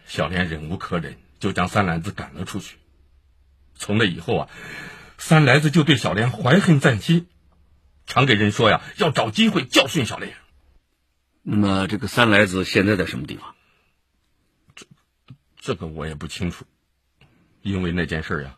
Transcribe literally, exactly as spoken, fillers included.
小莲忍无可忍，就将三来子赶了出去。从那以后啊，三来子就对小莲怀恨在心，常给人说呀，要找机会教训小莲。 那么这个三来子现在在什么地方？ 这这个我也不清楚，因为那件事呀，